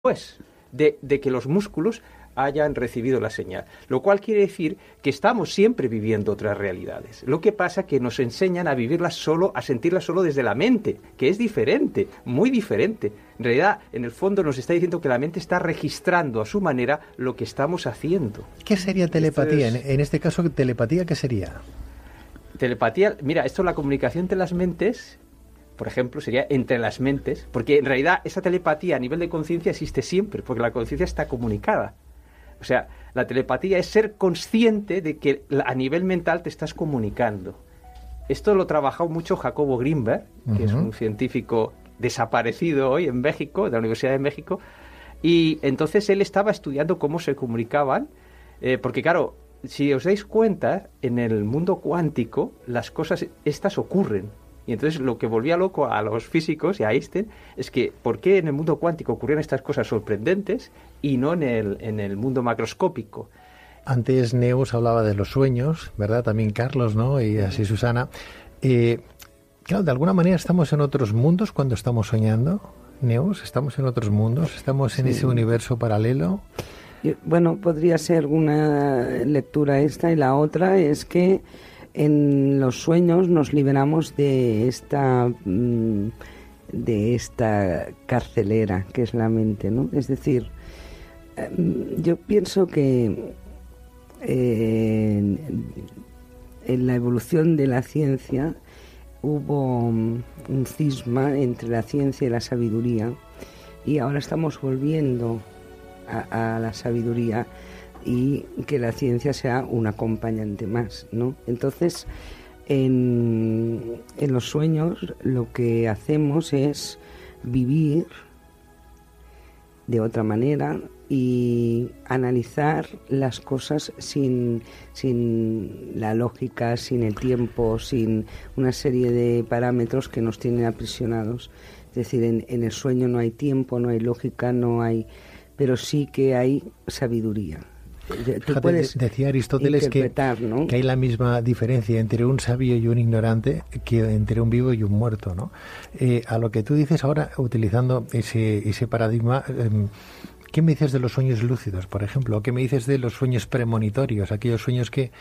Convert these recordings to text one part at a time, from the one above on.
después de que los músculos hayan recibido la señal, lo cual quiere decir que estamos siempre viviendo otras realidades. Lo que pasa es que nos enseñan a vivirlas solo, a sentirlas solo desde la mente, que es diferente, muy diferente. En realidad, en el fondo nos está diciendo que la mente está registrando a su manera lo que estamos haciendo. ¿Qué sería telepatía? En este caso, ¿telepatía qué sería? Telepatía, mira, esto es la comunicación entre las mentes. Por ejemplo, sería entre las mentes, porque en realidad esa telepatía a nivel de conciencia existe siempre, porque la conciencia está comunicada. O sea, la telepatía es ser consciente de que a nivel mental te estás comunicando. Esto lo ha trabajado mucho Jacobo Grinberg, que es un científico desaparecido hoy en México, de la Universidad de México, y entonces él estaba estudiando cómo se comunicaban, porque claro, si os dais cuenta, en el mundo cuántico las cosas estas ocurren. Y entonces lo que volvía loco a los físicos y a Einstein es que ¿por qué en el mundo cuántico ocurrían estas cosas sorprendentes y no en el mundo macroscópico? Antes Neus hablaba de los sueños, ¿verdad? También Carlos, ¿no? Y así Susana. Claro, de alguna manera estamos en otros mundos cuando estamos soñando. Neus, ¿estamos en otros mundos? ¿Estamos en ese universo paralelo? Bueno, podría ser una lectura esta, y la otra es que en los sueños nos liberamos de esta carcelera que es la mente, ¿no? Es decir, yo pienso que en la evolución de la ciencia hubo un cisma entre la ciencia y la sabiduría, y ahora estamos volviendo a la sabiduría, y que la ciencia sea un acompañante más, ¿no? Entonces, en los sueños lo que hacemos es vivir de otra manera y analizar las cosas sin la lógica, sin el tiempo, sin una serie de parámetros que nos tienen aprisionados. Es decir, en el sueño no hay tiempo, no hay lógica, pero sí que hay sabiduría. Fíjate, decía Aristóteles ¿no? que hay la misma diferencia entre un sabio y un ignorante que entre un vivo y un muerto, ¿no? A lo que tú dices ahora, utilizando ese paradigma, ¿qué me dices de los sueños lúcidos, por ejemplo? ¿Qué me dices de los sueños premonitorios, aquellos sueños que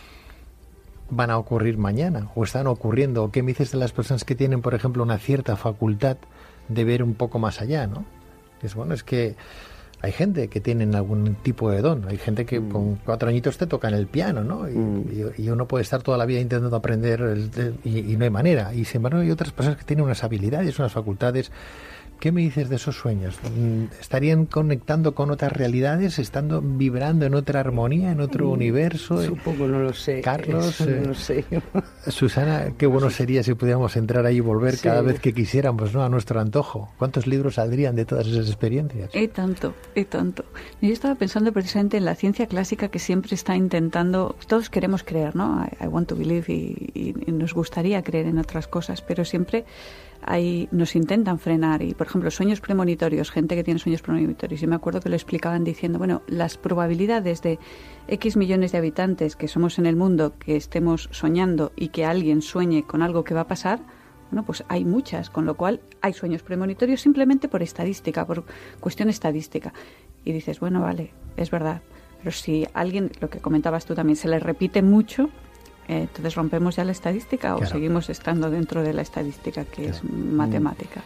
van a ocurrir mañana o están ocurriendo? ¿Qué me dices de las personas que tienen, por ejemplo, una cierta facultad de ver un poco más allá, ¿no? Es que hay gente que tienen algún tipo de don, hay gente que con 4 añitos te tocan el piano, ¿no? Y uno puede estar toda la vida intentando aprender y no hay manera. Y sin embargo hay otras personas que tienen unas habilidades, unas facultades. ¿Qué me dices de esos sueños? ¿Estarían conectando con otras realidades? ¿Estando vibrando en otra armonía, en otro universo? Supongo, no lo sé. Carlos, no lo sé. Susana, qué bueno sería si pudiéramos entrar ahí y volver cada vez que quisiéramos, ¿no? A nuestro antojo. ¿Cuántos libros saldrían de todas esas experiencias? Y tanto. Yo estaba pensando precisamente en la ciencia clásica, que siempre está intentando, todos queremos creer, ¿no? I want to believe, y nos gustaría creer en otras cosas, pero siempre nos intentan frenar. Y por ejemplo, sueños premonitorios, gente que tiene sueños premonitorios, yo me acuerdo que lo explicaban diciendo, bueno, las probabilidades de X millones de habitantes que somos en el mundo, que estemos soñando y que alguien sueñe con algo que va a pasar, bueno, pues hay muchas, con lo cual hay sueños premonitorios simplemente por estadística, por cuestión estadística. Y dices, bueno, vale, es verdad, pero si alguien, lo que comentabas tú también, se le repite mucho, entonces rompemos ya la estadística, o seguimos estando dentro de la estadística, que es matemática.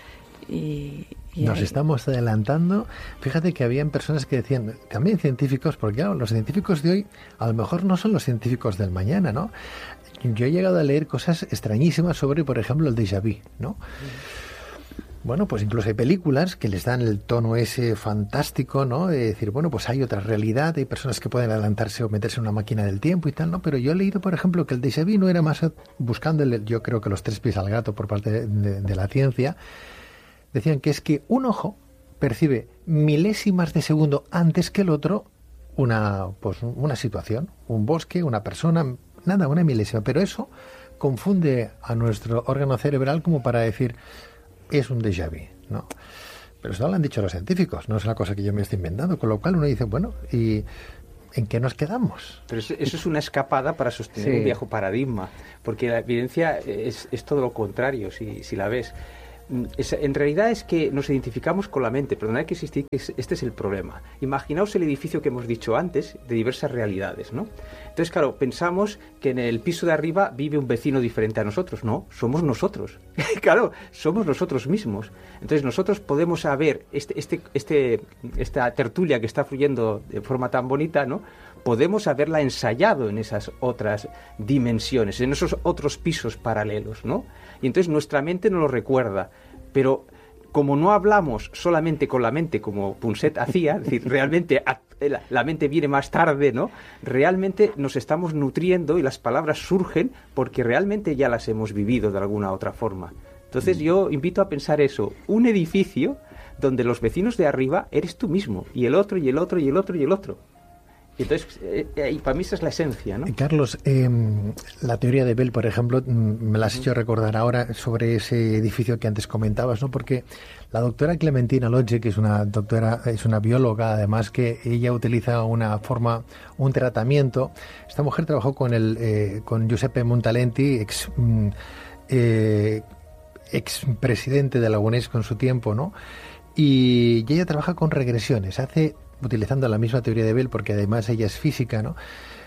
Y nos estamos adelantando. Fíjate que habían personas que decían, también científicos, porque claro, los científicos de hoy a lo mejor no son los científicos del mañana, ¿no? Yo he llegado a leer cosas extrañísimas sobre, por ejemplo, el déjà vu, ¿no? Bueno, pues incluso hay películas que les dan el tono ese fantástico, ¿no? De decir, bueno, pues hay otra realidad, hay personas que pueden adelantarse o meterse en una máquina del tiempo y tal, ¿no? Pero yo he leído, por ejemplo, que el déjà vu no era más buscando, yo creo que los 3 pies al gato por parte de la ciencia. Decían que es que un ojo percibe milésimas de segundo antes que el otro una situación, un bosque, una persona, nada, una milésima. Pero eso confunde a nuestro órgano cerebral como para decir, es un déjà vu, ¿no? Pero eso lo han dicho los científicos, no es una cosa que yo me estoy inventando, con lo cual uno dice, bueno, ¿y en qué nos quedamos? Pero eso es una escapada para sostener un viejo paradigma, porque la evidencia es todo lo contrario, si la ves. en realidad es que nos identificamos con la mente, pero no hay que existir, este es el problema. Imaginaos el edificio que hemos dicho antes, de diversas realidades, ¿no? Entonces, claro, pensamos que en el piso de arriba vive un vecino diferente a nosotros. No, somos nosotros. Claro, somos nosotros mismos. Entonces, nosotros podemos saber esta tertulia que está fluyendo de forma tan bonita, ¿no? Podemos haberla ensayado en esas otras dimensiones, en esos otros pisos paralelos, ¿no? Y entonces nuestra mente no lo recuerda, pero como no hablamos solamente con la mente como Punset hacía, es decir, realmente la mente viene más tarde, ¿no? Realmente nos estamos nutriendo y las palabras surgen porque realmente ya las hemos vivido de alguna otra forma. Entonces yo invito a pensar eso, un edificio donde los vecinos de arriba eres tú mismo, y el otro, y el otro, y el otro, y el otro. Entonces, y para mí esa es la esencia, ¿no? Carlos, la teoría de Bell, por ejemplo, me la has hecho recordar ahora sobre ese edificio que antes comentabas, ¿no? Porque la doctora Clementina Lodge, que es una doctora, es una bióloga, además, que ella utiliza un tratamiento. Esta mujer trabajó con Giuseppe Montalenti, ex presidente de la UNESCO en su tiempo, ¿no? Y ella trabaja con regresiones, utilizando la misma teoría de Bell, porque además ella es física, ¿no?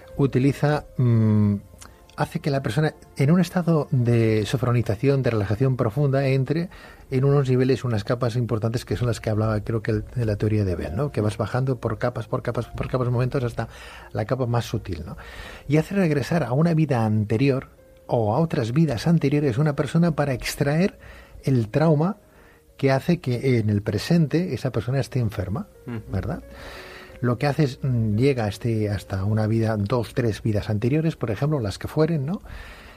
Hace que la persona, en un estado de sofronización, de relajación profunda, entre en unos niveles, unas capas importantes que son las que hablaba, creo que de la teoría de Bell, ¿no? Que vas bajando por capas, momentos, hasta la capa más sutil, ¿no? Y hace regresar a una vida anterior o a otras vidas anteriores una persona para extraer el trauma que hace que en el presente esa persona esté enferma, ¿verdad? Lo que hace es, llega hasta una vida, 2, 3 vidas anteriores, por ejemplo, las que fueren, ¿no?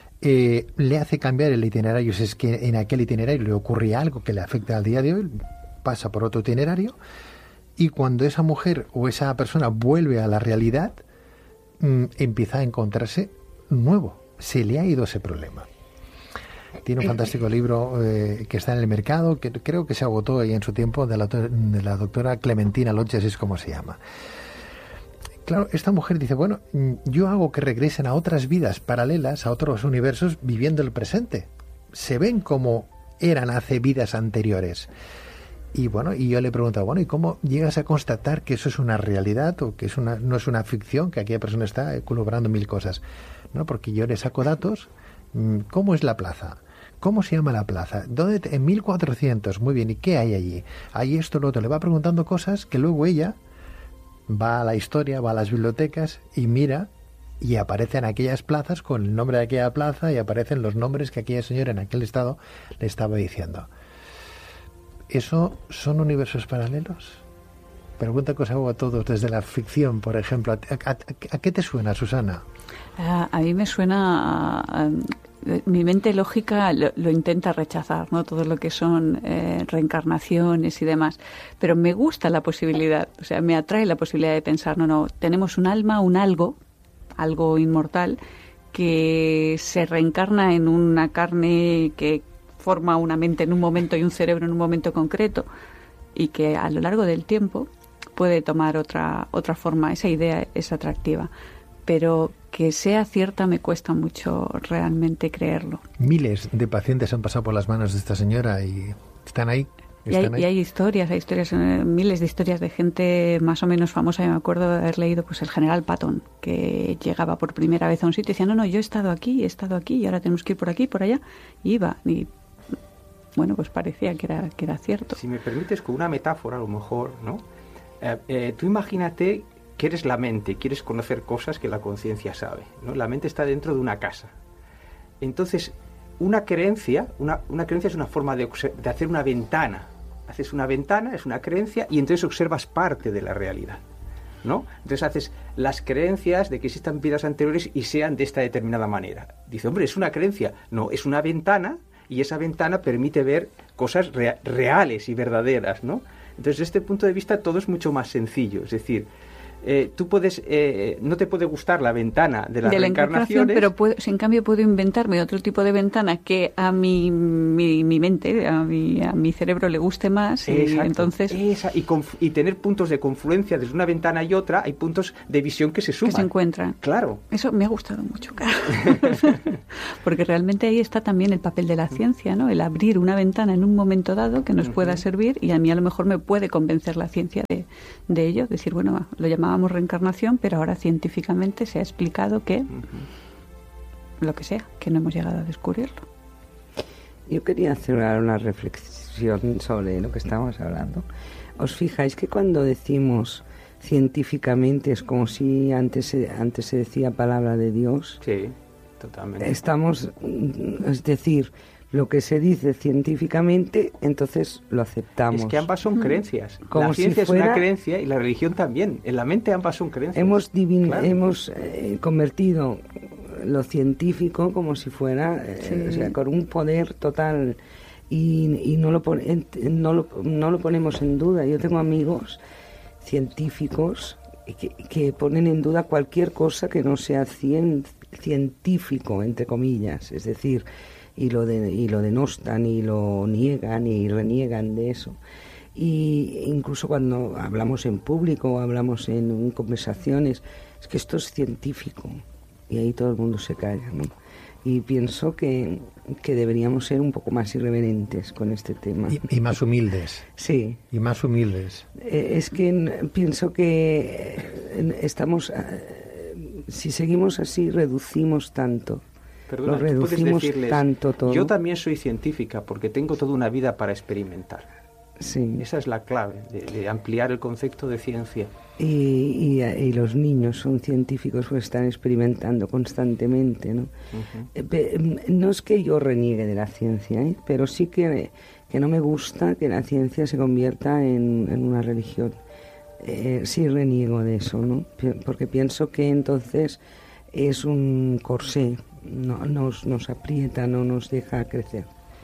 Le hace cambiar el itinerario, si es que en aquel itinerario le ocurría algo que le afecta al día de hoy, pasa por otro itinerario, y cuando esa mujer o esa persona vuelve a la realidad, empieza a encontrarse nuevo, se le ha ido ese problema. Tiene un fantástico libro que está en el mercado, que creo que se agotó ahí en su tiempo, de la doctora Clementina Lodge, así es como se llama. Claro, esta mujer dice, bueno, yo hago que regresen a otras vidas paralelas, a otros universos, viviendo el presente. Se ven como eran hace vidas anteriores. Y bueno, y yo le pregunto, bueno, ¿y cómo llegas a constatar que eso es una realidad o que no es una ficción, que aquella persona está colaborando mil cosas? No, porque yo le saco datos. ¿Cómo es la plaza? ¿Cómo se llama la plaza? ¿Dónde en 1400? Muy bien, ¿y qué hay allí? Hay esto, lo otro. Le va preguntando cosas que luego ella va a la historia, va a las bibliotecas y mira, y aparecen aquellas plazas con el nombre de aquella plaza y aparecen los nombres que aquella señora en aquel estado le estaba diciendo. ¿Eso son universos paralelos? Pregunta que os hago a todos desde la ficción, por ejemplo. ¿A qué te suena, Susana? A mí me suena... mi mente lógica lo intenta rechazar, ¿no? Todo lo que son reencarnaciones y demás. Pero me gusta la posibilidad, o sea, me atrae la posibilidad de pensar, no, tenemos un alma, un algo inmortal, que se reencarna en una carne que forma una mente en un momento y un cerebro en un momento concreto, y que a lo largo del tiempo puede tomar otra forma. Esa idea es atractiva, pero que sea cierta me cuesta mucho realmente creerlo. Miles de pacientes han pasado por las manos de esta señora y están ahí. Y hay historias, miles de historias de gente más o menos famosa. Yo me acuerdo de haber leído pues el general Patton, que llegaba por primera vez a un sitio y decía, no, yo he estado aquí y ahora tenemos que ir por aquí, por allá, y iba, y bueno, pues parecía que era cierto. Si me permites, con una metáfora a lo mejor, ¿no? Tú imagínate que eres la mente, quieres conocer cosas que la conciencia sabe, ¿no? La mente está dentro de una casa. Entonces, una creencia es una forma de hacer una ventana. Haces una ventana, es una creencia, y entonces observas parte de la realidad, ¿no? Entonces haces las creencias de que existan vidas anteriores y sean de esta determinada manera. Dice, hombre, es una creencia. No, es una ventana, y esa ventana permite ver cosas reales y verdaderas, ¿no? Entonces, desde este punto de vista, todo es mucho más sencillo. Es decir, tú puedes, no te puede gustar la ventana de las reencarnaciones, pero en cambio puedo inventarme otro tipo de ventana que a mi mente, a mi cerebro le guste más. Exacto, y entonces y tener puntos de confluencia desde una ventana y otra, hay puntos de visión que se suman. Que se encuentran. Claro. Eso me ha gustado mucho, claro. Porque realmente ahí está también el papel de la ciencia, ¿no? El abrir una ventana en un momento dado que nos pueda servir, y a mí a lo mejor me puede convencer la ciencia de ello. Decir, bueno, lo llamábamos reencarnación, pero ahora científicamente se ha explicado que lo que sea, que no hemos llegado a descubrirlo. Yo quería hacer una reflexión sobre lo que estamos hablando. ¿Os fijáis que cuando decimos científicamente es como si antes se decía palabra de Dios? Sí, totalmente. Es decir, lo que se dice científicamente, entonces lo aceptamos. Es que ambas son creencias. Como la ciencia si fuera... es una creencia y la religión también. En la mente ambas son creencias. Hemos Claro. convertido lo científico como si fuera, o sea, con un poder total, y no lo ponemos en duda. Yo tengo amigos científicos que ponen en duda cualquier cosa que no sea científico, entre comillas, es decir, y lo denostan y lo niegan y reniegan de eso. Y incluso cuando hablamos en público o hablamos en conversaciones, es que esto es científico, y ahí todo el mundo se calla, ¿no? Y pienso que deberíamos ser un poco más irreverentes con este tema. Y más humildes. Sí. Y más humildes. Es que pienso que estamos... si seguimos así, reducimos tanto. Perdona, lo reducimos tú puedes decirles, tanto todo. yo también soy científica porque tengo toda una vida para experimentar. Sí. Esa es la clave de ampliar el concepto de ciencia. Y los niños son científicos porque están experimentando constantemente, ¿no? No es que yo reniegue de la ciencia, pero sí que no me gusta que la ciencia se convierta en una religión. Sí reniego de eso, ¿no? Porque pienso que entonces es un corsé, nos aprieta, no nos deja crecer.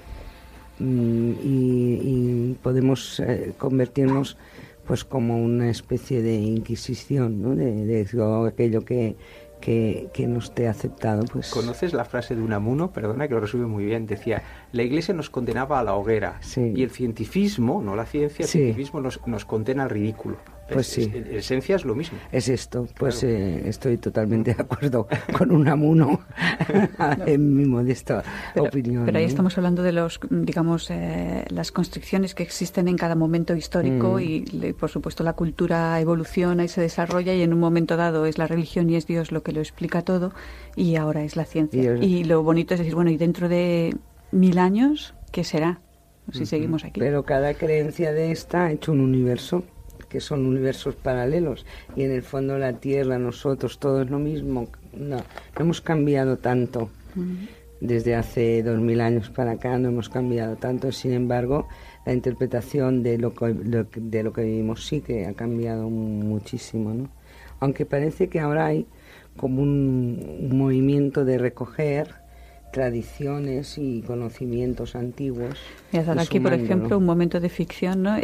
Y podemos convertirnos pues como una especie de inquisición, ¿no? De aquello que no esté aceptado, pues... ¿Conoces la frase de Unamuno? Perdona, que lo resume muy bien. Decía, la Iglesia nos condenaba a la hoguera, sí, y el cientificismo, no la ciencia, el sí, cientificismo nos condena al ridículo. Pues sí. En esencia es lo mismo. Es esto, pues claro. Estoy totalmente de acuerdo con Unamuno en mi modesta opinión. Pero ahí estamos hablando de las constricciones que existen en cada momento histórico y por supuesto la cultura evoluciona y se desarrolla, y en un momento dado es la religión y es Dios lo que lo explica todo, y ahora es la ciencia. Y lo bonito es decir, bueno, y dentro de 1000 años, ¿qué será? Si seguimos aquí. Pero cada creencia de esta ha hecho un universo, que son universos paralelos, y en el fondo la Tierra, nosotros, todo es lo mismo. No hemos cambiado tanto. Desde hace 2000 años para acá no hemos cambiado tanto. Sin embargo, la interpretación de lo que vivimos sí que ha cambiado muchísimo, ¿no? Aunque parece que ahora hay como un movimiento de recoger tradiciones y conocimientos antiguos. Mira, aquí, por ejemplo, un momento de ficción, ¿no?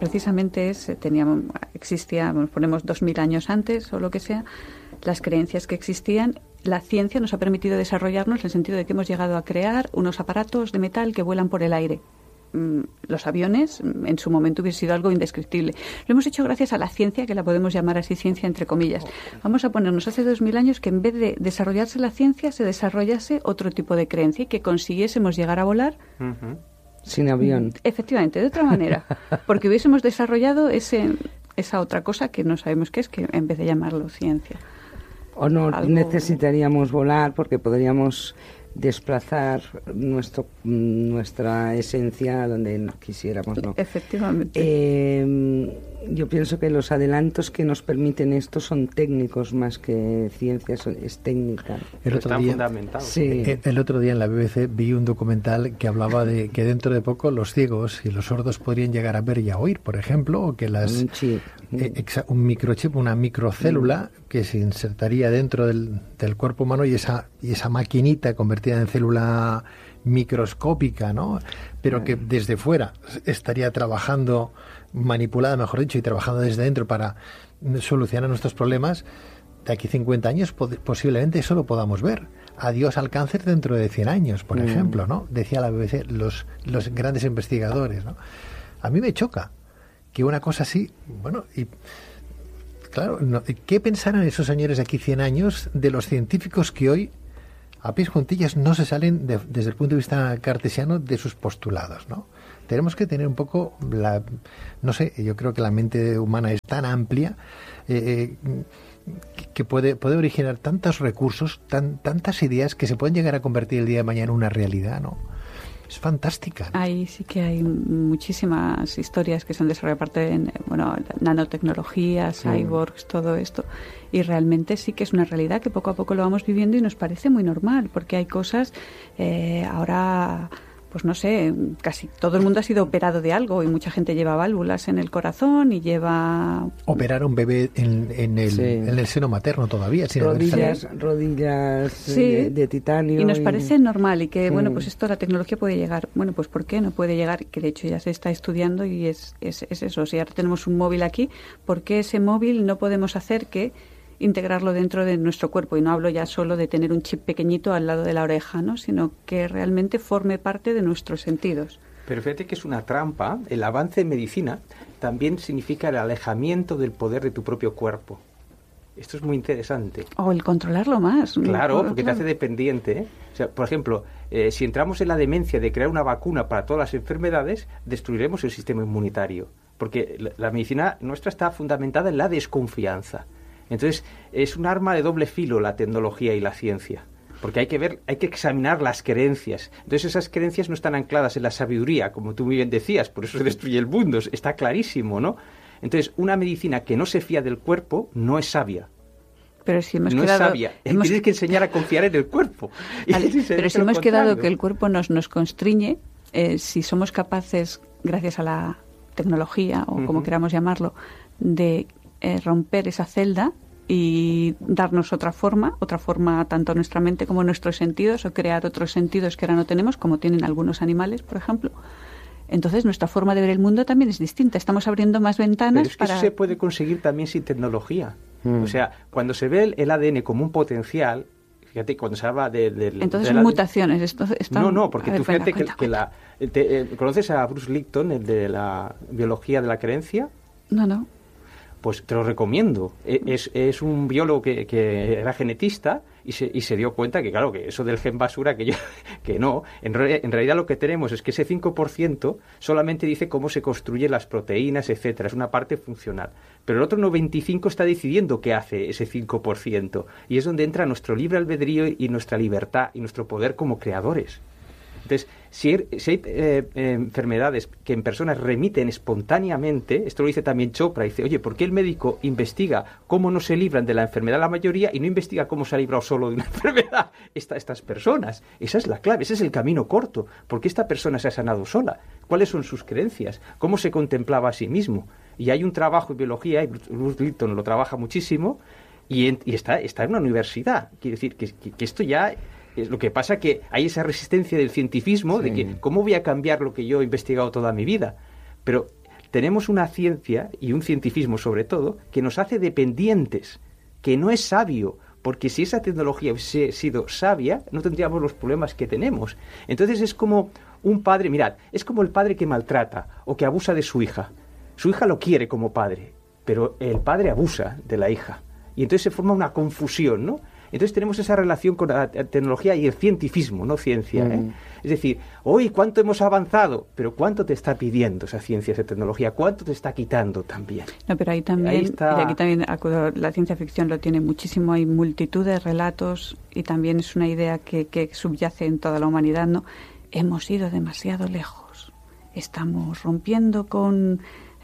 Existía, nos ponemos 2000 años antes o lo que sea, las creencias que existían. La ciencia nos ha permitido desarrollarnos en el sentido de que hemos llegado a crear unos aparatos de metal que vuelan por el aire. Los aviones en su momento hubiese sido algo indescriptible. Lo hemos hecho gracias a la ciencia, que la podemos llamar así, ciencia entre comillas. Vamos a ponernos hace 2000 años que en vez de desarrollarse la ciencia, se desarrollase otro tipo de creencia y que consiguiésemos llegar a volar sin avión. Efectivamente, de otra manera. Porque hubiésemos desarrollado esa otra cosa que no sabemos qué es, que en vez de llamarlo ciencia. O no necesitaríamos volar porque podríamos desplazar nuestra esencia a donde quisiéramos, ¿no? Efectivamente. Yo pienso que los adelantos que nos permiten esto son técnicos más que ciencia, es técnica. Están fundamentados. Sí. El otro día en la BBC vi un documental que hablaba de que dentro de poco los ciegos y los sordos podrían llegar a ver y a oír, por ejemplo, o que un microchip, una microcélula que se insertaría dentro del cuerpo humano, y esa maquinita convertida en célula microscópica, ¿no? Pero que desde fuera estaría trabajando, manipulada, mejor dicho, y trabajando desde dentro para solucionar nuestros problemas, de aquí 50 años posiblemente eso lo podamos ver. Adiós al cáncer dentro de 100 años, por ejemplo, ¿no? Decía la BBC, los grandes investigadores, ¿no? A mí me choca que una cosa así, bueno, y claro, ¿qué pensarán esos señores de aquí 100 años de los científicos que hoy, a pies juntillas, no se salen desde el punto de vista cartesiano de sus postulados, ¿no? Tenemos que tener un poco no sé, yo creo que la mente humana es tan amplia que puede originar tantos recursos, tantas ideas que se pueden llegar a convertir el día de mañana en una realidad, ¿no? Es fantástica, ¿no? Ahí sí que hay muchísimas historias que se han desarrollado aparte de nanotecnología, cyborgs, todo esto. Y realmente sí que es una realidad que poco a poco lo vamos viviendo y nos parece muy normal, porque hay cosas ahora... Pues no sé, casi todo el mundo ha sido operado de algo y mucha gente lleva válvulas en el corazón y lleva... Operar a un bebé en el seno materno todavía. Rodillas de titanio. Y nos parece normal y que, bueno, pues esto, la tecnología puede llegar. Bueno, pues ¿por qué no puede llegar? Que de hecho ya se está estudiando y es eso. Si ahora tenemos un móvil aquí, ¿por qué ese móvil no podemos hacer que integrarlo dentro de nuestro cuerpo? Y no hablo ya solo de tener un chip pequeñito al lado de la oreja, ¿no? Sino que realmente forme parte de nuestros sentidos. Pero fíjate que es una trampa. El avance en medicina también significa el alejamiento del poder de tu propio cuerpo. Esto es muy interesante. O el controlarlo más. Claro, porque te hace dependiente, ¿eh? O sea, por ejemplo, si entramos en la demencia de crear una vacuna para todas las enfermedades, destruiremos el sistema inmunitario. Porque la medicina nuestra está fundamentada en la desconfianza. Entonces, es un arma de doble filo la tecnología y la ciencia, porque hay que examinar las creencias. Entonces, esas creencias no están ancladas en la sabiduría, como tú muy bien decías, por eso se destruye el mundo, está clarísimo, ¿no? Entonces, una medicina que no se fía del cuerpo no es sabia. Pero si hemos no quedado, es sabia. Tienes que enseñar a confiar en el cuerpo. Vale, pero si hemos quedado que el cuerpo nos constriñe, si somos capaces, gracias a la tecnología, o como queramos llamarlo, de romper esa celda y darnos otra forma tanto a nuestra mente como a nuestros sentidos, o crear otros sentidos que ahora no tenemos, como tienen algunos animales, por ejemplo. Entonces nuestra forma de ver el mundo también es distinta. Estamos abriendo más ventanas. Pero es que eso se puede conseguir también sin tecnología. O sea, cuando se ve el ADN como un potencial, fíjate, cuando se habla entonces son mutaciones. Esto está... No, porque tú fíjate que ¿conoces a Bruce Lipton, el de la biología de la creencia? No. Pues te lo recomiendo. Es un biólogo que era genetista y se dio cuenta que, claro, que eso del gen basura, que no. En realidad lo que tenemos es que ese 5% solamente dice cómo se construyen las proteínas, etcétera. Es una parte funcional. Pero el otro 95% está decidiendo qué hace ese 5%. Y es donde entra nuestro libre albedrío y nuestra libertad y nuestro poder como creadores. Entonces, si hay enfermedades que en personas remiten espontáneamente, esto lo dice también Chopra, dice, oye, ¿por qué el médico investiga cómo no se libran de la enfermedad la mayoría y no investiga cómo se ha librado solo de una enfermedad estas personas? Esa es la clave, ese es el camino corto. ¿Por qué esta persona se ha sanado sola? ¿Cuáles son sus creencias? ¿Cómo se contemplaba a sí mismo? Y hay un trabajo en biología, y Bruce Lipton lo trabaja muchísimo, y está en una universidad. Quiere decir que esto ya... Lo que pasa que hay esa resistencia del cientifismo, de que ¿cómo voy a cambiar lo que yo he investigado toda mi vida? Pero tenemos una ciencia y un cientifismo sobre todo que nos hace dependientes, que no es sabio, porque si esa tecnología hubiese sido sabia no tendríamos los problemas que tenemos. Entonces es como un padre, mirad, es como el padre que maltrata o que abusa de su hija. Su hija lo quiere como padre, pero el padre abusa de la hija. Y entonces se forma una confusión, ¿no? Entonces tenemos esa relación con la tecnología y el cientifismo, no ciencia, ¿eh? Es decir, hoy cuánto hemos avanzado, pero cuánto te está pidiendo esa ciencia, esa tecnología, cuánto te está quitando también. No, pero ahí también, y aquí también la ciencia ficción lo tiene muchísimo, hay multitud de relatos y también es una idea que subyace en toda la humanidad, ¿no? Hemos ido demasiado lejos, estamos rompiendo con...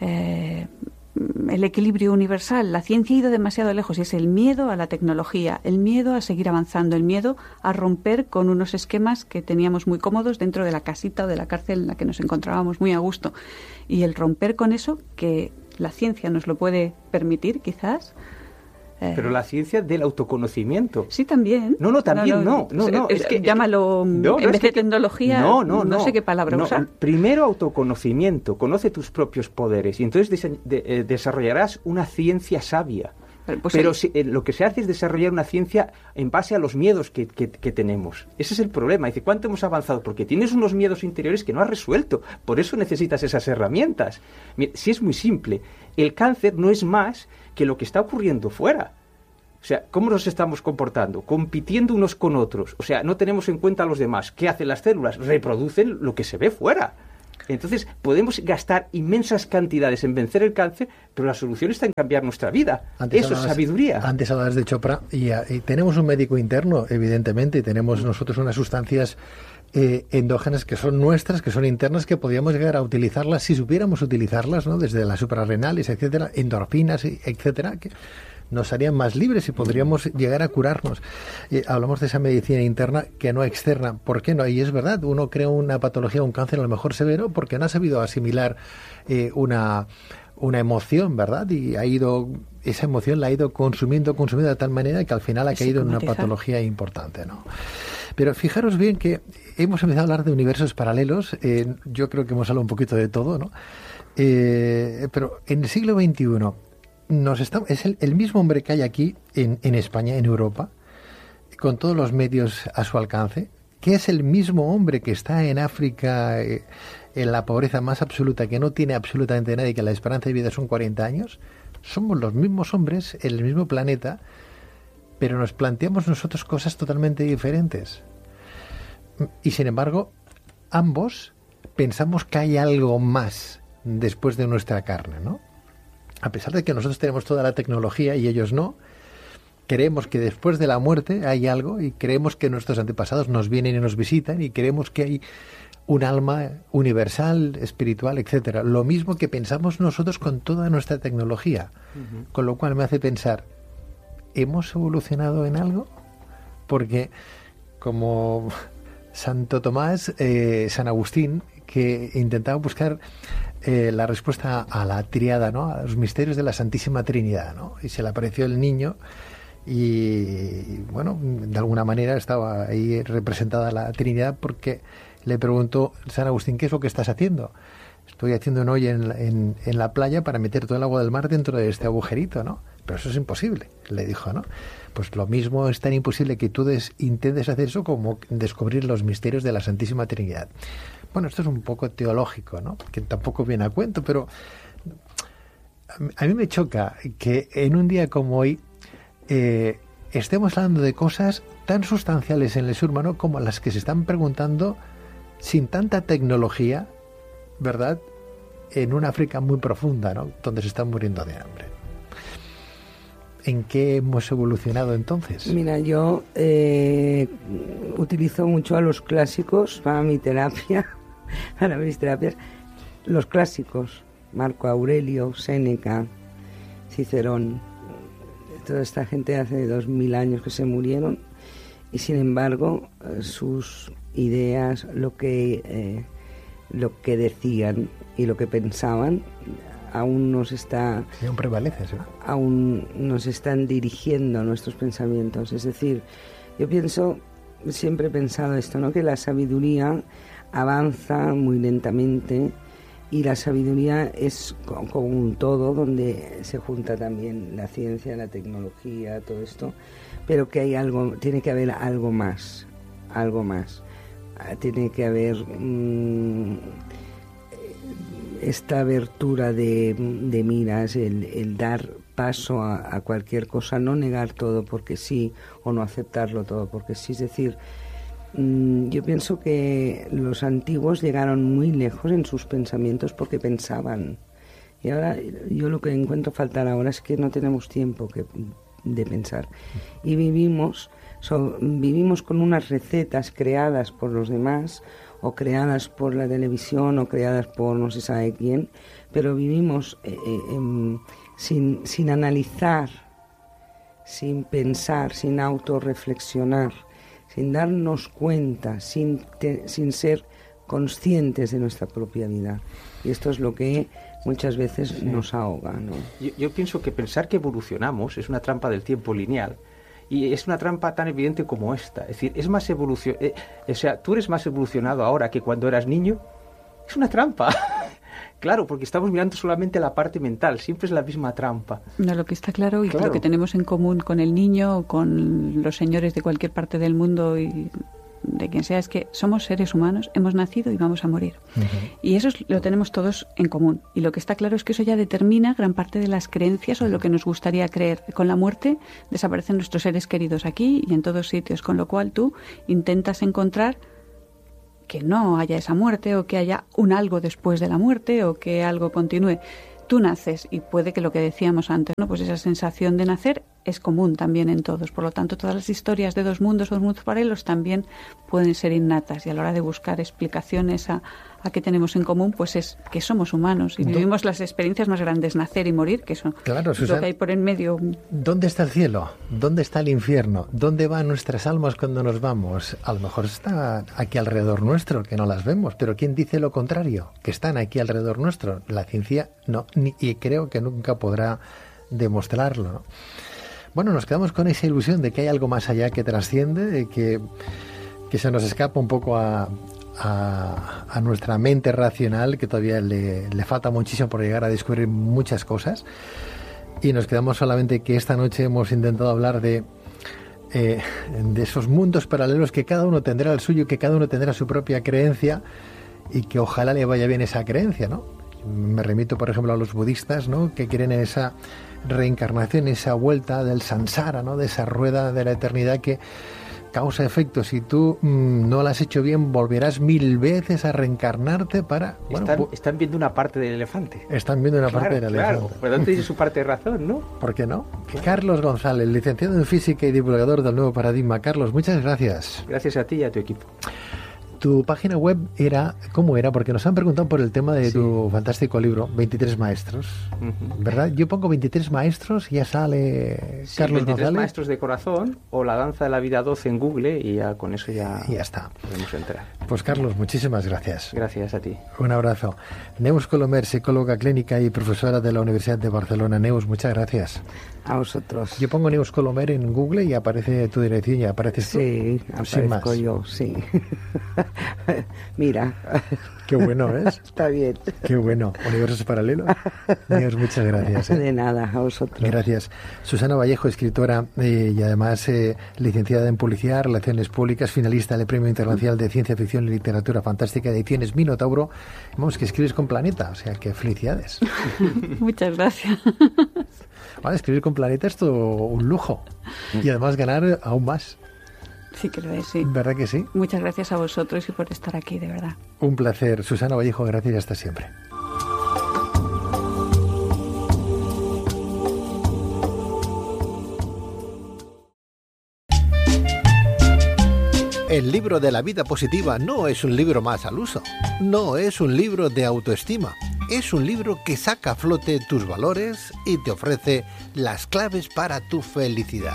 el equilibrio universal. La ciencia ha ido demasiado lejos y es el miedo a la tecnología, el miedo a seguir avanzando, el miedo a romper con unos esquemas que teníamos muy cómodos dentro de la casita o de la cárcel en la que nos encontrábamos muy a gusto. Y el romper con eso, que la ciencia nos lo puede permitir quizás, Pero la ciencia del autoconocimiento. Sí, también. No, también no. Es que llámalo, en vez de tecnología, no sé qué palabra usar. Primero autoconocimiento, conoce tus propios poderes y entonces desarrollarás una ciencia sabia. Pues pero lo que se hace es desarrollar una ciencia en base a los miedos que tenemos. Ese es el problema. Dice, ¿cuánto hemos avanzado? Porque tienes unos miedos interiores que no has resuelto. Por eso necesitas esas herramientas. Mira, si es muy simple, el cáncer no es más que lo que está ocurriendo fuera. O sea, ¿cómo nos estamos comportando? Compitiendo unos con otros. O sea, no tenemos en cuenta a los demás. ¿Qué hacen las células? Reproducen lo que se ve fuera. Entonces, podemos gastar inmensas cantidades en vencer el cáncer, pero la solución está en cambiar nuestra vida. Eso es sabiduría. Antes hablabas de Chopra y tenemos un médico interno, evidentemente, y tenemos nosotros unas sustancias endógenas que son nuestras, que son internas, que podríamos llegar a utilizarlas si supiéramos utilizarlas, ¿no? Desde las suprarrenales, etcétera, endorfinas, etcétera, que nos harían más libres y podríamos llegar a curarnos. Hablamos de esa medicina interna que no externa. ¿Por qué no? Y es verdad, uno crea una patología, un cáncer a lo mejor severo, porque no ha sabido asimilar una emoción, ¿verdad? Y esa emoción la ha ido consumiendo de tal manera que al final ha caído en una patología importante, ¿no? Pero fijaros bien que hemos empezado a hablar de universos paralelos. Yo creo que hemos hablado un poquito de todo, ¿no? Pero en el siglo XXI es el mismo hombre que hay aquí en España, en Europa, con todos los medios a su alcance, que es el mismo hombre que está en África, en la pobreza más absoluta, que no tiene absolutamente nadie, que la esperanza de vida son 40 años. Somos los mismos hombres en el mismo planeta, pero nos planteamos nosotros cosas totalmente diferentes. Y sin embargo, ambos pensamos que hay algo más después de nuestra carne, ¿no? A pesar de que nosotros tenemos toda la tecnología y ellos no, creemos que después de la muerte hay algo y creemos que nuestros antepasados nos vienen y nos visitan y creemos que hay un alma universal, espiritual, etcétera. Lo mismo que pensamos nosotros con toda nuestra tecnología. Uh-huh. Con lo cual me hace pensar, ¿hemos evolucionado en algo? Porque como Santo Tomás, San Agustín, que intentaba buscar la respuesta a la tríada, ¿no? A los misterios de la Santísima Trinidad, ¿no? Y se le apareció el niño y, bueno, de alguna manera estaba ahí representada la Trinidad porque le preguntó San Agustín, ¿qué es lo que estás haciendo? Estoy haciendo un hoyo en la playa para meter todo el agua del mar dentro de este agujerito, ¿no? Pero eso es imposible, le dijo, ¿no? Pues lo mismo es tan imposible que tú intentes hacer eso como descubrir los misterios de la Santísima Trinidad. Bueno, esto es un poco teológico, ¿no? Que tampoco viene a cuento, pero a mí me choca que en un día como hoy estemos hablando de cosas tan sustanciales en el ser humano como las que se están preguntando sin tanta tecnología, ¿verdad? En una África muy profunda, ¿no? Donde se están muriendo de hambre. ¿En qué hemos evolucionado entonces? Mira, yo utilizo mucho a los clásicos para mi terapia, para mis terapias. Los clásicos, Marco Aurelio, Séneca, Cicerón, toda esta gente hace 2000 años que se murieron y sin embargo sus ideas, lo que decían y lo que pensaban aún prevalece, ¿sí? Aún nos están dirigiendo nuestros pensamientos. Es decir, yo siempre he pensado esto, ¿no? Que la sabiduría avanza muy lentamente y la sabiduría es como un todo donde se junta también la ciencia, la tecnología, todo esto, pero que tiene que haber algo más. Tiene que haber esta abertura de miras, el dar paso a cualquier cosa, no negar todo porque sí o no aceptarlo todo porque sí. Es decir, yo pienso que los antiguos llegaron muy lejos en sus pensamientos porque pensaban. Y ahora yo lo que encuentro faltar ahora es que no tenemos tiempo de pensar. Y vivimos con unas recetas creadas por los demás o creadas por la televisión o creadas por no se sabe quién, pero vivimos sin analizar, sin pensar, sin autorreflexionar, sin darnos cuenta, sin ser conscientes de nuestra propia vida. Y esto es lo que muchas veces nos ahoga, ¿no? Yo pienso que pensar que evolucionamos es una trampa del tiempo lineal. Y es una trampa tan evidente como esta. Es decir, es más o sea, tú eres más evolucionado ahora que cuando eras niño. Es una trampa. Claro, porque estamos mirando solamente la parte mental. Siempre es la misma trampa. No, lo que está claro y lo que tenemos en común con el niño, con los señores de cualquier parte del mundo y de quien sea, es que somos seres humanos, hemos nacido y vamos a morir. Y eso lo tenemos todos en común. Y lo que está claro es que eso ya determina gran parte de las creencias o de lo que nos gustaría creer. Con la muerte desaparecen nuestros seres queridos aquí y en todos sitios, con lo cual tú intentas encontrar que no haya esa muerte o que haya un algo después de la muerte o que algo continúe. Tú naces y puede que lo que decíamos antes, ¿no? Pues esa sensación de nacer es común también en todos. Por lo tanto, todas las historias de dos mundos paralelos también pueden ser innatas. Y a la hora de buscar explicaciones a qué tenemos en común, pues es que somos humanos y vivimos las experiencias más grandes, nacer y morir, que son claro, Susana, lo que hay por en medio. ¿Dónde está el cielo? ¿Dónde está el infierno? ¿Dónde van nuestras almas cuando nos vamos? A lo mejor está aquí alrededor nuestro, que no las vemos, pero ¿quién dice lo contrario? Que están aquí alrededor nuestro. La ciencia no, y creo que nunca podrá demostrarlo, ¿no? Bueno, nos quedamos con esa ilusión de que hay algo más allá que trasciende, de que se nos escapa un poco a nuestra mente racional, que todavía le falta muchísimo por llegar a descubrir muchas cosas. Y nos quedamos solamente que esta noche hemos intentado hablar de esos mundos paralelos, que cada uno tendrá el suyo, que cada uno tendrá su propia creencia y que ojalá le vaya bien esa creencia, ¿no? Me remito, por ejemplo, a los budistas, ¿no?, que creen en esa reencarnación, esa vuelta del samsara, ¿no?, de esa rueda de la eternidad que causa efecto. Si tú no la has hecho bien, volverás 1000 veces a reencarnarte para... Bueno, están viendo una parte del elefante. Están viendo una parte del elefante. Claro, por lo tanto tiene su parte de razón, ¿no? ¿Por qué no? Carlos González, licenciado en Física y divulgador del Nuevo Paradigma. Carlos, muchas gracias. Gracias a ti y a tu equipo. Tu página web ¿cómo era? Porque nos han preguntado por el tema de tu fantástico libro, 23 maestros, ¿verdad? Yo pongo 23 maestros y ya sale Carlos 23 González. maestros de corazón o La danza de la vida 12 en Google y ya con eso ya está. Podemos entrar. Pues Carlos, muchísimas gracias. Gracias a ti. Un abrazo. Neus Colomer, psicóloga clínica y profesora de la Universidad de Barcelona. Neus, muchas gracias. A vosotros. Yo pongo Neus Colomer en Google y aparece tu dirección y apareces tú. Sí, aparezco yo, sí. Mira. Qué bueno, ¿ves? Está bien. Qué bueno. Universos paralelos. Neus, muchas gracias. De nada, a vosotros. Gracias. Susana Vallejo, escritora y además licenciada en Publicidad, Relaciones Públicas, finalista del Premio Internacional de Ciencia Ficción y Literatura Fantástica, Ediciones Minotauro. Vamos, que escribes con Planeta, o sea que felicidades. Muchas gracias. Vale, escribir con Planeta es todo un lujo. Y además ganar aún más. Sí que lo es, sí. ¿Verdad que sí? Muchas gracias a vosotros y por estar aquí, de verdad. Un placer. Susana Vallejo, gracias y hasta siempre. El libro de la vida positiva no es un libro más al uso. No es un libro de autoestima. Es un libro que saca a flote tus valores y te ofrece las claves para tu felicidad.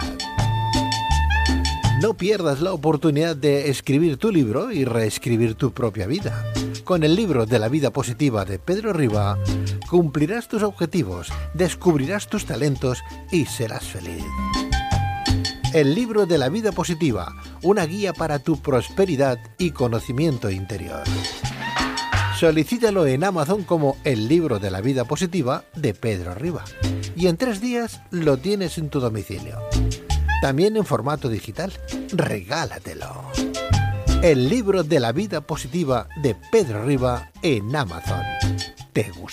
No pierdas la oportunidad de escribir tu libro y reescribir tu propia vida. Con el libro de la vida positiva de Pedro Riba, cumplirás tus objetivos, descubrirás tus talentos y serás feliz. El libro de la vida positiva, una guía para tu prosperidad y conocimiento interior. Solicítalo en Amazon como El libro de la vida positiva de Pedro Riba. Y en 3 días lo tienes en tu domicilio. También en formato digital. Regálatelo. El libro de la vida positiva de Pedro Riba en Amazon. ¿Te gusta?